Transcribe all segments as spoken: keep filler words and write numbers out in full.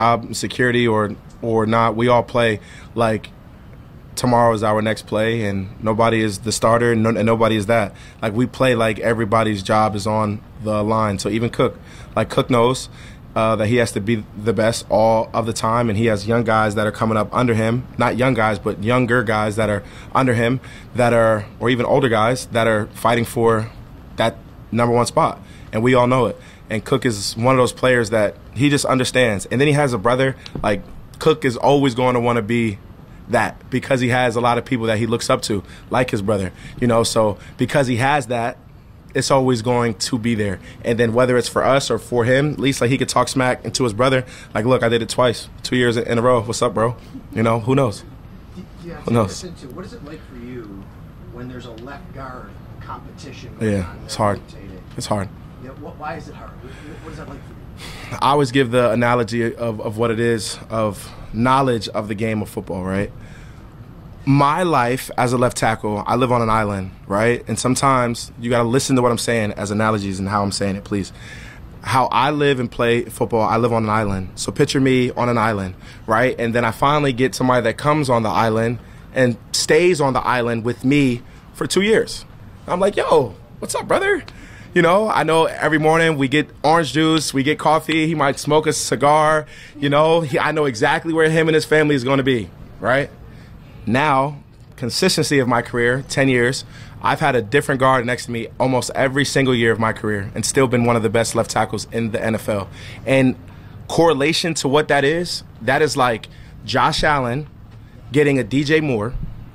I'm security or or not, we all play like tomorrow is our next play, and nobody is the starter, and, no, and nobody is that. Like, we play like everybody's job is on the line. So even Cook, like Cook knows uh, that he has to be the best all of the time, and he has young guys that are coming up under him, not young guys, but younger guys that are under him that are, or even older guys that are fighting for that number one spot, and we all know it. And Cook is one of those players that he just understands. And then he has a brother. Like, Cook is always going to want to be that because he has a lot of people that he looks up to, like his brother, you know. So because he has that, it's always going to be there. And then whether it's for us or for him, at least like he could talk smack into his brother. Like, look, I did it twice, two years in a row. What's up, bro? You know, who knows? Yeah, who knows? Into, what is it like for you when there's a left guard competition going yeah, on? It's hard. It's hard. Yeah, what, why is it hard? What, what is that like for you? I always give the analogy of, of what it is, of knowledge of the game of football, right? My life as a left tackle, I live on an island, right? And sometimes you got to listen to what I'm saying as analogies and how I'm saying it, please. How I live and play football, I live on an island. So picture me on an island, right? And then I finally get somebody that comes on the island and stays on the island with me for two years. I'm like, yo, what's up, brother? You know, I know every morning we get orange juice, we get coffee, he might smoke a cigar, you know, he, I know exactly where him and his family is going to be, right? Now, consistency of my career, ten years, I've had a different guard next to me almost every single year of my career and still been one of the best left tackles in the N F L. And correlation to what that is, that is like Josh Allen getting a D J Moore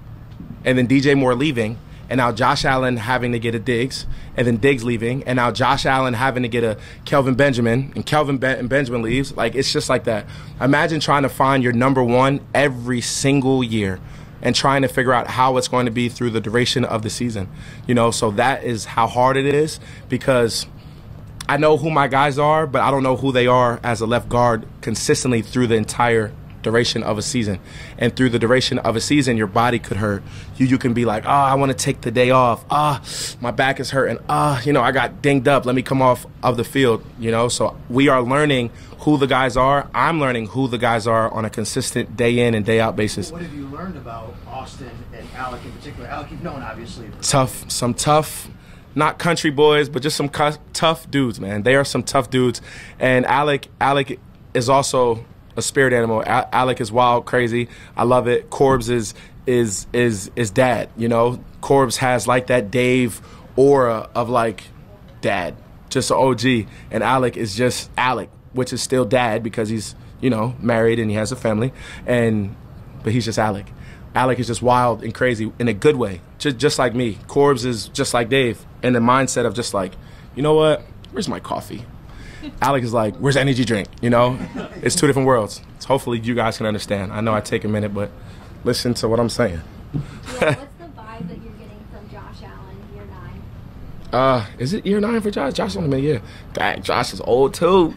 and then D J Moore leaving, and now Josh Allen having to get a Diggs, and then Diggs leaving, and now Josh Allen having to get a Kelvin Benjamin, and Kelvin ben- Benjamin leaves. Like, it's just like that. Imagine trying to find your number one every single year and trying to figure out how it's going to be through the duration of the season. You know, so that is how hard it is, because I know who my guys are, but I don't know who they are as a left guard consistently through the entire duration of a season. And through the duration of a season, your body could hurt. You you can be like, oh, I want to take the day off. Ah, oh, my back is hurting. Ah, oh, you know, I got dinged up. Let me come off of the field, you know. So we are learning who the guys are. I'm learning who the guys are on a consistent day in and day out basis. What have you learned about Austin and Alec in particular? Alec, you've known, obviously. Tough, some tough, not country boys, but just some cu- tough dudes, man. They are some tough dudes. And Alec, Alec is also a spirit animal. A- Alec is wild, crazy. I love it. Corbs is is is is dad. You know, Corbs has like that Dave aura of like dad, just an O G. And Alec is just Alec, which is still dad because he's, you know, married and he has a family. And but he's just Alec. Alec is just wild and crazy in a good way, just just like me. Corbs is just like Dave in the mindset of just like, you know what? Where's my coffee? Alec is like, where's the energy drink? You know, it's two different worlds. So hopefully you guys can understand. I know I take a minute, but listen to what I'm saying. Yeah, what's the vibe that you're getting from Josh Allen, year nine? Uh, is it year nine for Josh? Josh only been a year. Dang, Josh is old too.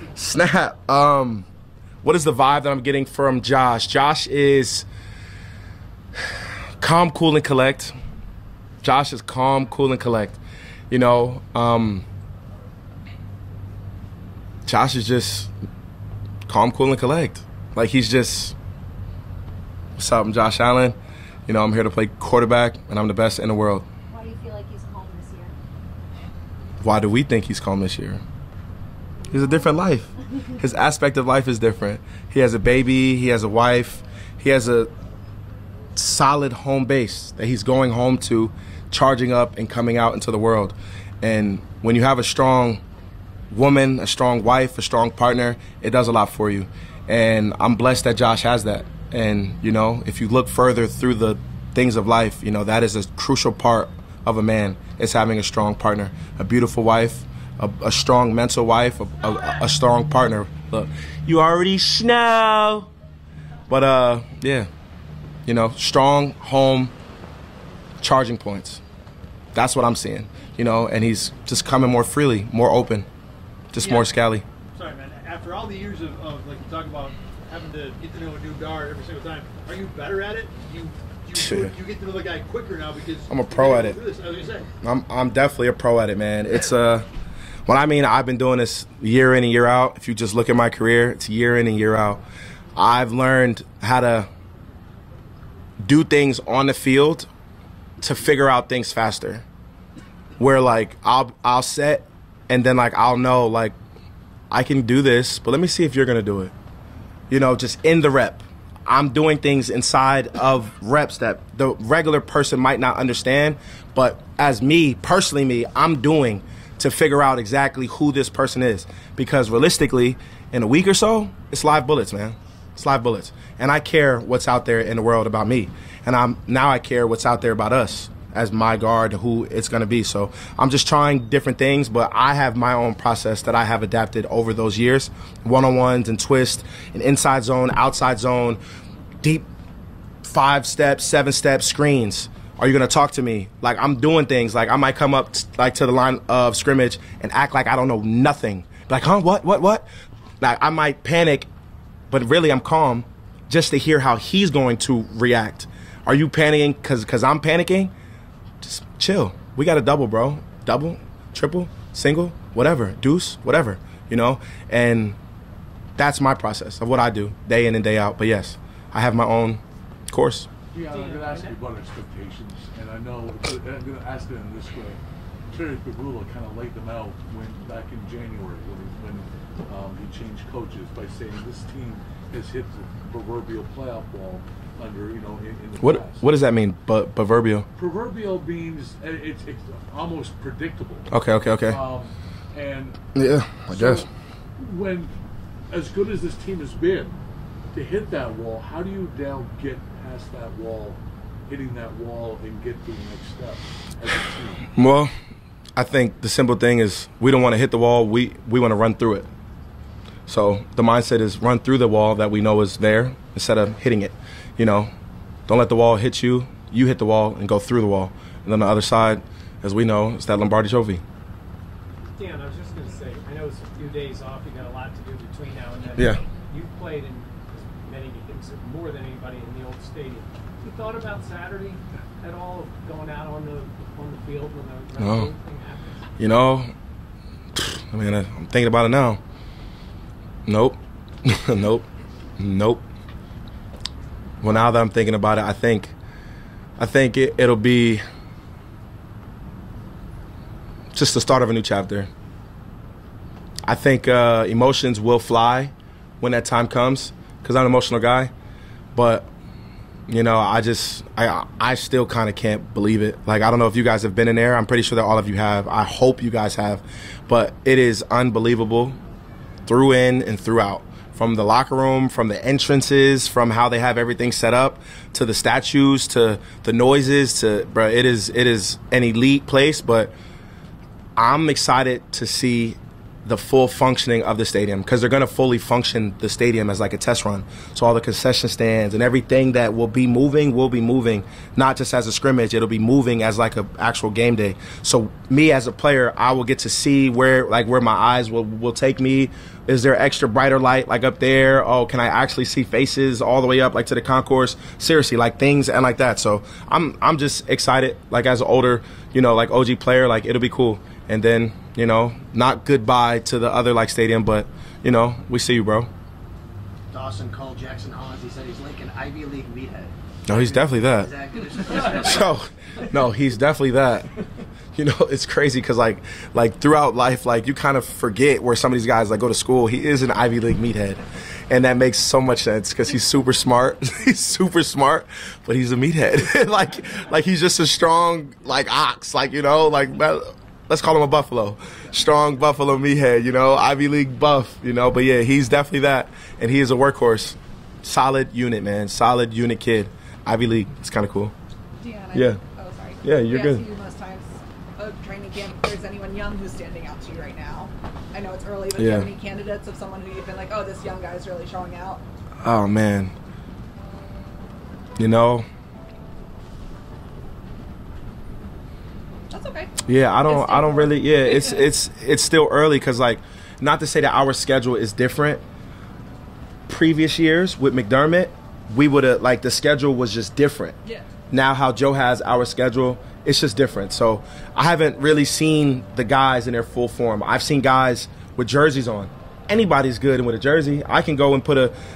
Snap. Um, what is the vibe that I'm getting from Josh? Josh is calm, cool, and collect. Josh is calm, cool, and collect. You know, um, Josh is just calm, cool, and collect. Like, he's just, what's up, I'm Josh Allen. You know, I'm here to play quarterback, and I'm the best in the world. Why do you feel like he's calm this year? Why do we think he's calm this year? He's a different life. His aspect of life is different. He has a baby. He has a wife. He has a solid home base that he's going home to, charging up and coming out into the world. And when you have a strong woman, a strong wife, a strong partner, it does a lot for you. And I'm blessed that Josh has that. And, you know, if you look further through the things of life, you know, that is a crucial part of a man, is having a strong partner, a beautiful wife, a, a strong mental wife, a, a, a strong partner. Look, you already know. But, uh, yeah, you know, strong home charging points. That's what I'm seeing, you know, and he's just coming more freely, more open. Just yeah. more scally. Sorry, man. After all the years of, of, like, you talk about having to get to know a new guard every single time, are you better at it? You you, Sure. you get to know the guy quicker now because I'm a pro at it. This, I was gonna say. I'm I'm definitely a pro at it, man. It's uh When I mean I've been doing this year in and year out, if you just look at my career, it's year in and year out. I've learned how to do things on the field to figure out things faster. Where like I'll I'll set and then like I'll know like I can do this, but let me see if you're gonna do it. You know, just in the rep. I'm doing things inside of reps that the regular person might not understand, but as me, personally me, I'm doing to figure out exactly who this person is. Because realistically, in a week or so, it's live bullets, man. It's live bullets. And I care what's out there in the world about me. And I'm now I care what's out there about us as my guard, who it's going to be. So I'm just trying different things, but I have my own process that I have adapted over those years. One-on-ones and twist, and inside zone, outside zone, deep five steps, seven steps, screens. Are you going to talk to me? Like, I'm doing things. Like, I might come up t- like to the line of scrimmage and act like I don't know nothing. Like, huh, what, what, what? Like, I might panic, but really I'm calm just to hear how he's going to react. Are you panicking because because I'm panicking? Just chill. We got a double, bro. Double, triple, single, whatever. Deuce, whatever, you know? And that's my process of what I do day in and day out. But, yes, I have my own course. Yeah, I'm going to ask you about expectations, and I know I'm going to ask it in this way. Terry Pegula kind of laid them out when back in January when he, when um, he changed coaches by saying this team has hit the proverbial playoff wall under, you know, in, in the What past. What does that mean, but proverbial? Proverbial means it's, it's almost predictable. Okay, okay, okay. Um, and yeah, I so guess. When, as good as this team has been, to hit that wall, how do you now get past that wall, hitting that wall, and get to the next step as a team? Well, I think the simple thing is we don't want to hit the wall. We, we want to run through it. So the mindset is run through the wall that we know is there instead of hitting it. You know, don't let the wall hit you. You hit the wall and go through the wall. And then the other side, as we know, is that Lombardi Trophy. Dan, I was just going to say, I know it's a few days off. You got a lot to do between now and then. Yeah. You've played in many games, more than anybody in the old stadium. You thought about Saturday at all, of going out on the on the field when the No. thing happens? You know, I mean, I'm thinking about it now. Nope. nope. Nope. Well, now that I'm thinking about it, I think, I think it, it'll be just the start of a new chapter. I think uh, emotions will fly when that time comes because I'm an emotional guy. But, you know, I just, I, I still kind of can't believe it. Like, I don't know if you guys have been in there. I'm pretty sure that all of you have. I hope you guys have. But it is unbelievable through in and throughout. From the locker room, from the entrances, from how they have everything set up, to the statues, to the noises, to bro, it is it is an elite place. But I'm excited to see the full functioning of the stadium because they're going to fully function the stadium as like a test run. So all the concession stands and everything that will be moving will be moving, not just as a scrimmage. It'll be moving as like an actual game day. So me as a player, I will get to see where like where my eyes will, will take me. Is there extra brighter light like up there? Oh, can I actually see faces all the way up like to the concourse? Seriously, like things and like that. So I'm I'm just excited. Like as an older, you know, like O G player, like it'll be cool. And then, you know, not goodbye to the other like stadium, but you know, we see you, bro. Dawson called Jackson Hollis. He said he's like an Ivy League meathead. No, he's definitely that. Is that good? So, no, he's definitely that. You know, it's crazy because like, like throughout life, like you kind of forget where some of these guys like go to school. He is an Ivy League meathead, and that makes so much sense because he's super smart. He's super smart, but he's a meathead. like, like he's just a strong like ox. Like you know, like let's call him a buffalo, strong buffalo meathead. You know, Ivy League buff. You know, but yeah, he's definitely that, and he is a workhorse. Solid unit, man. Solid unit kid. Ivy League. It's kind of cool. Deanna, Yeah. Oh, sorry. Yeah, you're we good. ask you most times, uh, training camp, if there's anyone young who's standing out to you right now. I know it's early, but do you Yeah. have any candidates of someone who you've been like, oh, this young guy's really showing out? Oh man. You know. That's okay. Yeah, I It's don't. I don't still really. Yeah, early. it's it's it's still early because like, not to say that our schedule is different. Previous years with McDermott, we would have like the schedule was just different. Yeah. Now how Joe has our schedule it's just different. So I haven't really seen the guys in their full form. I've seen guys with jerseys on. Anybody's good with a jersey. I can go and put a